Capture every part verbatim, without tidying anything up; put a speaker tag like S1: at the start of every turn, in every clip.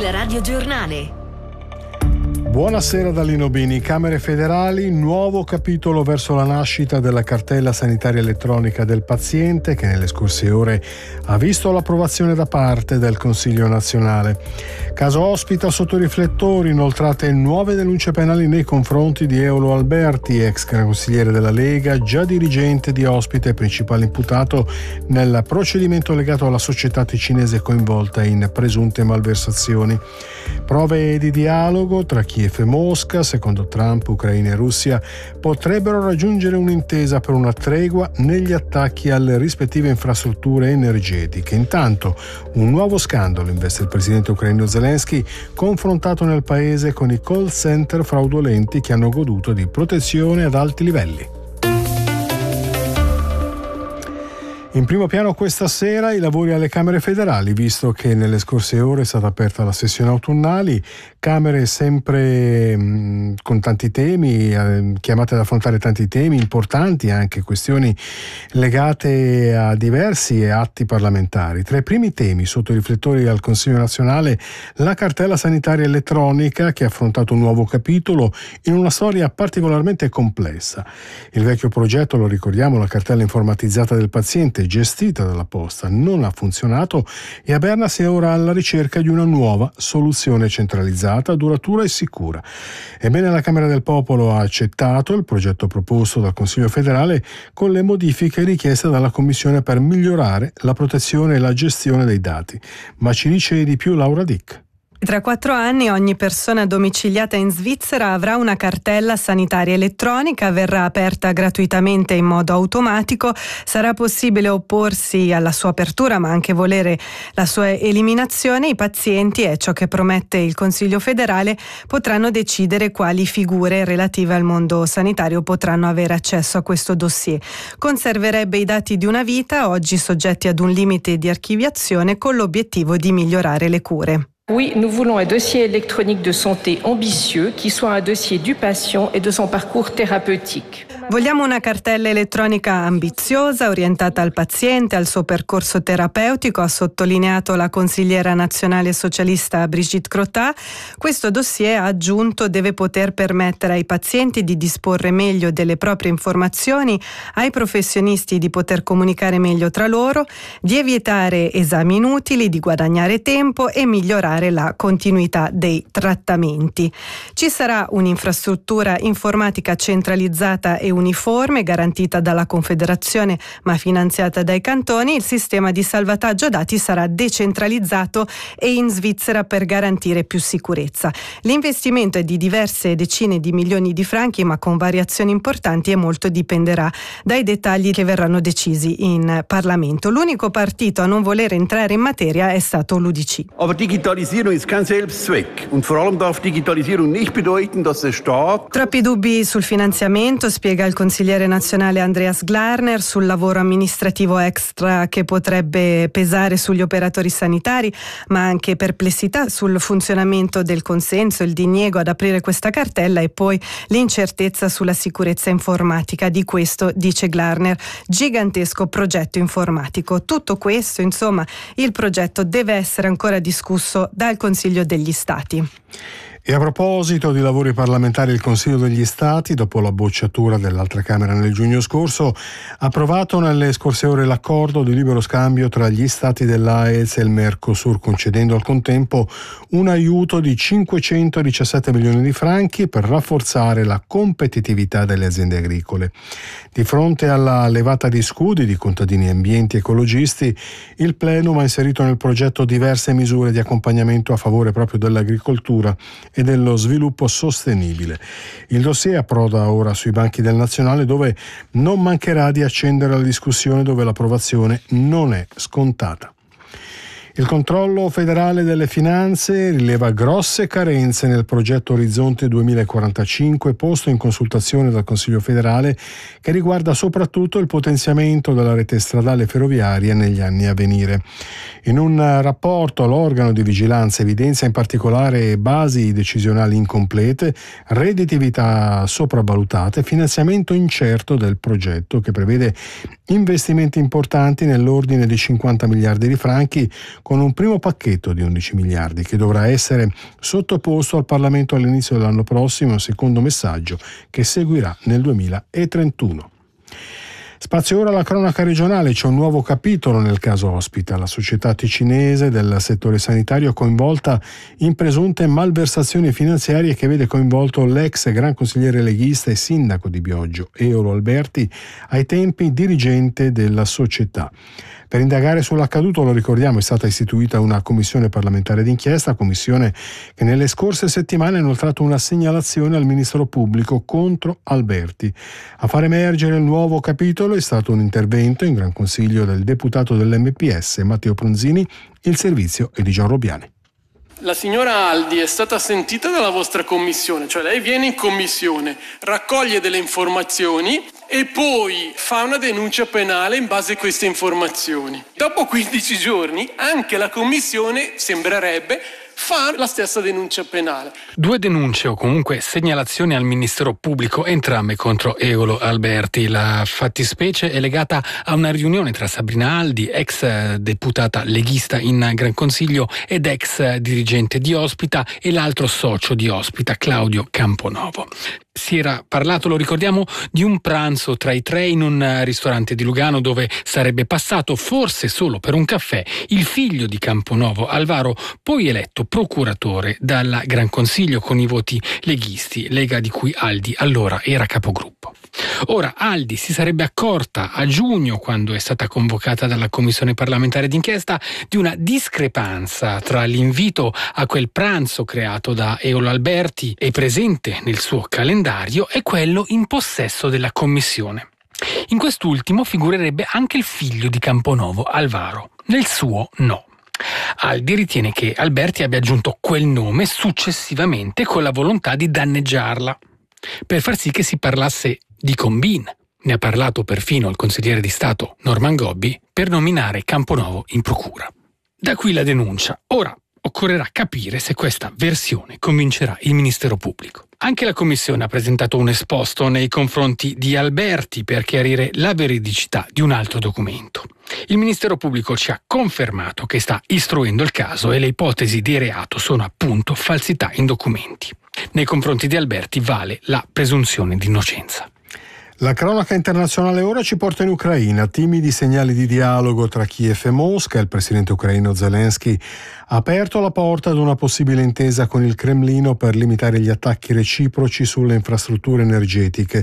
S1: Il radiogiornale.
S2: Buonasera da Lino Bini. Camere federali, nuovo capitolo verso la nascita della cartella sanitaria elettronica del paziente, che nelle scorse ore ha visto l'approvazione da parte del Consiglio nazionale. Caso ospita sotto riflettori inoltrate nuove denunce penali nei confronti di Eolo Alberti, ex consigliere della Lega, già dirigente di Ospite e principale imputato nel procedimento legato alla società ticinese coinvolta in presunte malversazioni. Prove di dialogo tra Kiev e Mosca, secondo Trump, Ucraina e Russia potrebbero raggiungere un'intesa per una tregua negli attacchi alle rispettive infrastrutture energetiche. Intanto, un nuovo scandalo investe il presidente ucraino Zelensky, confrontato nel paese con i call center fraudolenti che hanno goduto di protezione ad alti livelli. In primo piano questa sera i lavori alle Camere federali, visto che nelle scorse ore è stata aperta la sessione autunnali, Camere sempre mh, con tanti temi, eh, chiamate ad affrontare tanti temi importanti, anche questioni legate a diversi atti parlamentari. Tra i primi temi sotto i riflettori al Consiglio nazionale, la cartella sanitaria elettronica, che ha affrontato un nuovo capitolo in una storia particolarmente complessa. Il vecchio progetto, lo ricordiamo, la cartella informatizzata del paziente, gestita dalla Posta, non ha funzionato e a Berna si è ora alla ricerca di una nuova soluzione centralizzata, duratura e sicura. Ebbene, la Camera del Popolo ha accettato il progetto proposto dal Consiglio federale con le modifiche richieste dalla Commissione per migliorare la protezione e la gestione dei dati. Ma ci dice di più Laura Dick.
S3: Tra quattro anni ogni persona domiciliata in Svizzera avrà una cartella sanitaria elettronica, verrà aperta gratuitamente in modo automatico, sarà possibile opporsi alla sua apertura ma anche volere la sua eliminazione. I pazienti, è ciò che promette il Consiglio federale, potranno decidere quali figure relative al mondo sanitario potranno avere accesso a questo dossier. Conserverebbe i dati di una vita, oggi soggetti ad un limite di archiviazione, con l'obiettivo di migliorare le cure.
S4: Oui, nous voulons un dossier électronique de santé ambitieux qui soit un dossier du patient et de son parcours thérapeutique.
S3: Vogliamo una cartella elettronica ambiziosa, orientata al paziente, al suo percorso terapeutico, ha sottolineato la consigliera nazionale socialista Brigitte Crottat. Questo dossier, ha aggiunto, deve poter permettere ai pazienti di disporre meglio delle proprie informazioni, ai professionisti di poter comunicare meglio tra loro, di evitare esami inutili, di guadagnare tempo e migliorare la continuità dei trattamenti. Ci sarà un'infrastruttura informatica centralizzata e uniforme, garantita dalla Confederazione ma finanziata dai cantoni. Il sistema di salvataggio dati sarà decentralizzato e in Svizzera per garantire più sicurezza. L'investimento è di diverse decine di milioni di franchi, ma con variazioni importanti, e molto dipenderà dai dettagli che verranno decisi in Parlamento. L'unico partito a non voler entrare in materia è stato l'U D C.
S5: Aber Digitalisierung ist kein Selbstzweck und vor allem darf Digitalisierung nicht bedeuten, dass der Staat.
S3: Troppi dubbi sul finanziamento, spiega il consigliere nazionale Andreas Glarner, sul lavoro amministrativo extra che potrebbe pesare sugli operatori sanitari, ma anche perplessità sul funzionamento del consenso, il diniego ad aprire questa cartella e poi l'incertezza sulla sicurezza informatica. Di questo, dice Glarner, gigantesco progetto informatico. Tutto questo, insomma, il progetto deve essere ancora discusso dal Consiglio degli Stati.
S2: E a proposito di lavori parlamentari, il Consiglio degli Stati, dopo la bocciatura dell'altra Camera nel giugno scorso, ha approvato nelle scorse ore l'accordo di libero scambio tra gli Stati dell'A E Z e il Mercosur, concedendo al contempo un aiuto di cinquecentodiciassette milioni di franchi per rafforzare la competitività delle aziende agricole. Di fronte alla levata di scudi di contadini, ambienti e ecologisti, il Plenum ha inserito nel progetto diverse misure di accompagnamento a favore proprio dell'agricoltura e dello sviluppo sostenibile. Il dossier approda ora sui banchi del Nazionale, dove non mancherà di accendere la discussione, dove l'approvazione non è scontata. Il controllo federale delle finanze rileva grosse carenze nel progetto Orizzonte duemilaquarantacinque posto in consultazione dal Consiglio federale, che riguarda soprattutto il potenziamento della rete stradale e ferroviaria negli anni a venire. In un rapporto l'organo di vigilanza evidenzia in particolare basi decisionali incomplete, redditività sopravvalutate, finanziamento incerto del progetto, che prevede investimenti importanti nell'ordine di cinquanta miliardi di franchi, con un primo pacchetto di undici miliardi che dovrà essere sottoposto al Parlamento all'inizio dell'anno prossimo, un secondo messaggio che seguirà nel duemilatrentuno. Spazio ora alla cronaca regionale, c'è un nuovo capitolo nel caso Ospita, la società ticinese del settore sanitario coinvolta in presunte malversazioni finanziarie che vede coinvolto l'ex gran consigliere leghista e sindaco di Bioggio, Eolo Alberti, ai tempi dirigente della società. Per indagare sull'accaduto, lo ricordiamo, è stata istituita una commissione parlamentare d'inchiesta, commissione che nelle scorse settimane ha inoltrato una segnalazione al Ministero Pubblico contro Alberti. A far emergere il nuovo capitolo è stato un intervento in Gran Consiglio del deputato dell'M P S Matteo Pronzini. Il servizio è di Gian Robiani.
S1: La signora Aldi è stata sentita dalla vostra commissione, cioè lei viene in commissione, raccoglie delle informazioni e poi fa una denuncia penale in base a queste informazioni. Dopo quindici giorni anche la commissione, sembrerebbe, fa la stessa denuncia penale.
S6: Due denunce o comunque segnalazioni al Ministero Pubblico, entrambe contro Eolo Alberti. La fattispecie è legata a una riunione tra Sabrina Aldi, ex deputata leghista in Gran Consiglio ed ex dirigente di Ospita, e l'altro socio di Ospita, Claudio Camponovo. Si era parlato, lo ricordiamo, di un pranzo tra i tre in un ristorante di Lugano dove sarebbe passato, forse solo per un caffè, il figlio di Camponovo, Alvaro, poi eletto procuratore dal Gran Consiglio con i voti leghisti, lega di cui Aldi allora era capogruppo. Ora, Aldi si sarebbe accorta a giugno, quando è stata convocata dalla Commissione parlamentare d'inchiesta, di una discrepanza tra l'invito a quel pranzo creato da Eolo Alberti e presente nel suo calendario e quello in possesso della Commissione. In quest'ultimo figurerebbe anche il figlio di Camponovo, Alvaro, nel suo no. Aldi ritiene che Alberti abbia aggiunto quel nome successivamente con la volontà di danneggiarla, per far sì che si parlasse di combin. Ne ha parlato perfino il consigliere di Stato Norman Gobbi per nominare Camponovo in procura. Da qui la denuncia. Ora occorrerà capire se questa versione convincerà il Ministero Pubblico. Anche la Commissione ha presentato un esposto nei confronti di Alberti per chiarire la veridicità di un altro documento. Il Ministero Pubblico ci ha confermato che sta istruendo il caso e le ipotesi di reato sono appunto falsità in documenti. Nei confronti di Alberti vale la presunzione di innocenza.
S2: La cronaca internazionale ora ci porta in Ucraina. Timidi segnali di dialogo tra Kiev e Mosca. Il presidente ucraino Zelensky ha aperto la porta ad una possibile intesa con il Cremlino per limitare gli attacchi reciproci sulle infrastrutture energetiche.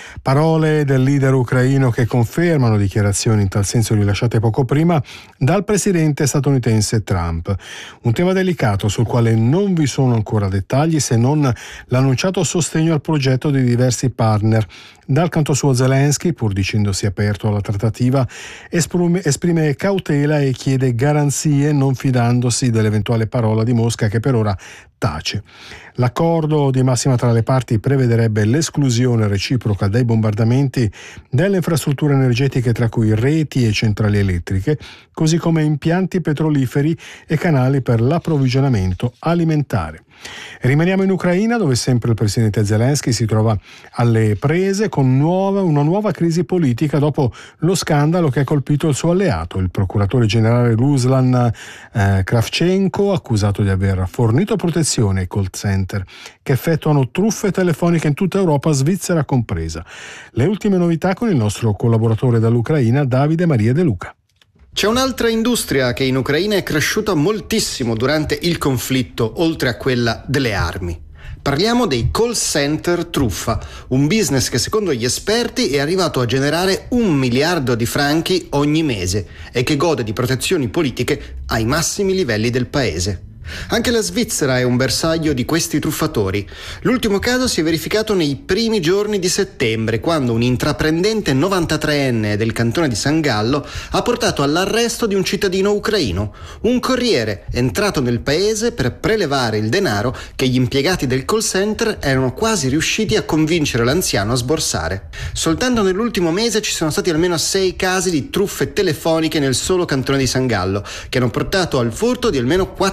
S2: Parole del leader ucraino che confermano dichiarazioni in tal senso rilasciate poco prima dal presidente statunitense Trump. Un tema delicato sul quale non vi sono ancora dettagli, se non l'annunciato sostegno al progetto di diversi partner. Dal canto suo Zelensky, pur dicendosi aperto alla trattativa, esprime, esprime cautela e chiede garanzie, non fidandosi dell'eventuale parola di Mosca che per ora tace. L'accordo di massima tra le parti prevederebbe l'esclusione reciproca dai bombardamenti delle infrastrutture energetiche, tra cui reti e centrali elettriche, così come impianti petroliferi e canali per l'approvvigionamento alimentare. Rimaniamo in Ucraina, dove sempre il presidente Zelensky si trova alle prese con nuova, una nuova crisi politica dopo lo scandalo che ha colpito il suo alleato, il procuratore generale Ruslan eh, Kravchenko, accusato di aver fornito protezione ai call center che effettuano truffe telefoniche in tutta Europa, Svizzera compresa. Le ultime novità con il nostro collaboratore dall'Ucraina, Davide Maria De Luca.
S7: C'è un'altra industria che in Ucraina è cresciuta moltissimo durante il conflitto, oltre a quella delle armi. Parliamo dei call center truffa, un business che secondo gli esperti è arrivato a generare un miliardo di franchi ogni mese e che gode di protezioni politiche ai massimi livelli del paese. Anche la Svizzera è un bersaglio di questi truffatori. L'ultimo caso si è verificato nei primi giorni di settembre, quando un intraprendente novantatreenne del cantone di San Gallo ha portato all'arresto di un cittadino ucraino, un corriere entrato nel paese per prelevare il denaro che gli impiegati del call center erano quasi riusciti a convincere l'anziano a sborsare. Soltanto nell'ultimo mese ci sono stati almeno sei casi di truffe telefoniche nel solo cantone di San Gallo, che hanno portato al furto di almeno quattrocento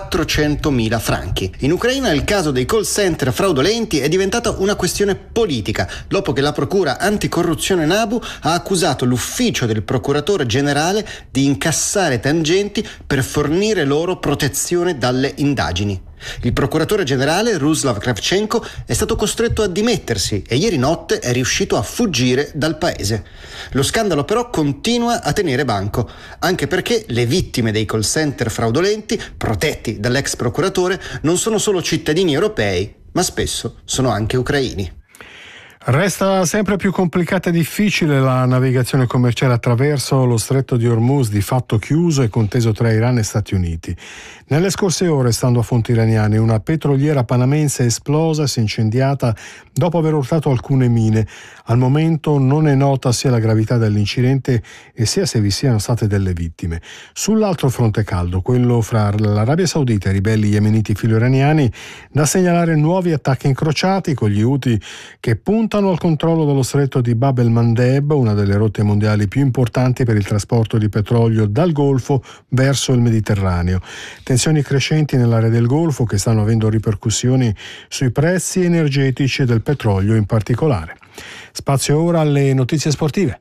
S7: duecentomila franchi. In Ucraina il caso dei call center fraudolenti è diventato una questione politica, dopo che la procura anticorruzione NABU ha accusato l'ufficio del procuratore generale di incassare tangenti per fornire loro protezione dalle indagini. Il procuratore generale Ruslav Kravchenko è stato costretto a dimettersi e ieri notte è riuscito a fuggire dal paese. Lo scandalo però continua a tenere banco, anche perché le vittime dei call center fraudolenti, protetti dall'ex procuratore, non sono solo cittadini europei, ma spesso sono anche ucraini.
S2: Resta sempre più complicata e difficile la navigazione commerciale attraverso lo stretto di Hormuz, di fatto chiuso e conteso tra Iran e Stati Uniti. Nelle scorse ore, stando a fonti iraniane, una petroliera panamense è esplosa e si è incendiata dopo aver urtato alcune mine. Al momento non è nota sia la gravità dell'incidente e sia se vi siano state delle vittime. Sull'altro fronte caldo, quello fra l'Arabia Saudita e i ribelli yemeniti filo-iraniani, da segnalare nuovi attacchi incrociati con gli Houthi che puntano al controllo dello stretto di Bab el-Mandeb, una delle rotte mondiali più importanti per il trasporto di petrolio dal Golfo verso il Mediterraneo. Tensioni crescenti nell'area del Golfo che stanno avendo ripercussioni sui prezzi energetici e del petrolio in particolare. Spazio ora alle notizie sportive.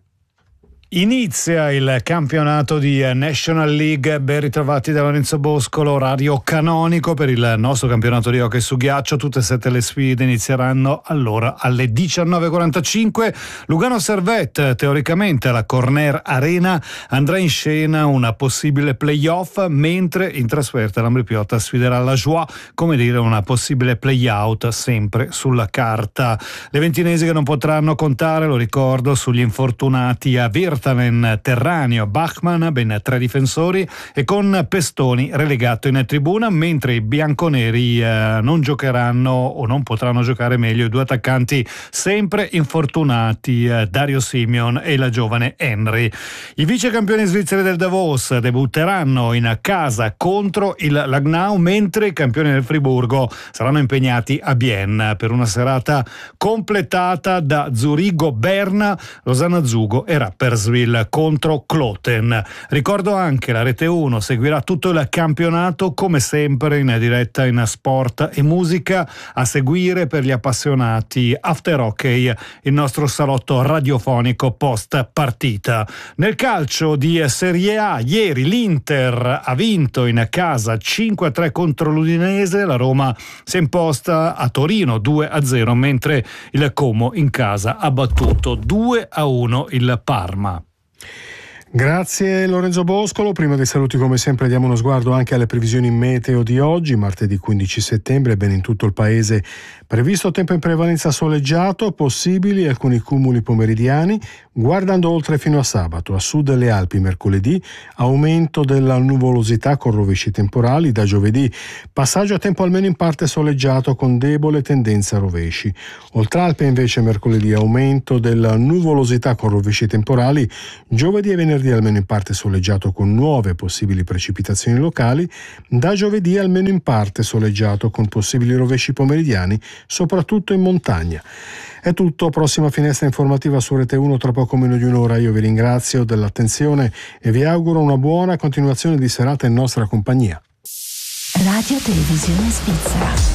S8: Inizia il campionato di National League, ben ritrovati da Lorenzo Boscolo, orario canonico per il nostro campionato di hockey su ghiaccio. Tutte e sette le sfide inizieranno allora alle diciannove e quarantacinque. Lugano Servette, teoricamente alla Corner Arena, andrà in scena una possibile playoff, mentre in trasferta l'Ambrì-Piotta sfiderà la Joie, come dire una possibile playout sempre sulla carta. Le ventinesi che non potranno contare, lo ricordo, sugli infortunati a Virtanen, Terraneo, Bachmann, ben tre difensori, e con Pestoni relegato in tribuna, mentre i bianconeri eh, non giocheranno o non potranno giocare meglio i due attaccanti sempre infortunati, eh, Dario Simeon e la giovane Henry. I vice campioni svizzeri del Davos debutteranno in casa contro il Langnau, mentre i campioni del Friburgo saranno impegnati a Bienne per una serata completata da Zurigo-Berna, Losanna-Zugo e Rapperswil contro Kloten. Ricordo anche la Rete uno seguirà tutto il campionato come sempre in diretta in sport e musica, a seguire per gli appassionati After Hockey, il nostro salotto radiofonico post partita. Nel calcio di Serie A ieri l'Inter ha vinto in casa cinque a tre contro l'Udinese, la Roma si è imposta a Torino due a zero, mentre il Como in casa ha battuto due a uno il Parma.
S2: Grazie Lorenzo Boscolo. Prima dei saluti, come sempre, diamo uno sguardo anche alle previsioni meteo di oggi, martedì quindici settembre. Ben in tutto il paese previsto tempo in prevalenza soleggiato, possibili alcuni cumuli pomeridiani, guardando oltre fino a sabato. A sud delle Alpi mercoledì aumento della nuvolosità con rovesci temporali, da giovedì passaggio a tempo almeno in parte soleggiato con debole tendenza a rovesci. Oltre Alpe invece mercoledì aumento della nuvolosità con rovesci temporali, giovedì e venerdì almeno in parte soleggiato con nuove possibili precipitazioni locali, da giovedì almeno in parte soleggiato con possibili rovesci pomeridiani, soprattutto in montagna. È tutto, prossima finestra informativa su Rete uno tra poco meno di un'ora. Io vi ringrazio dell'attenzione e vi auguro una buona continuazione di serata in nostra compagnia.
S9: Radio Televisione Svizzera.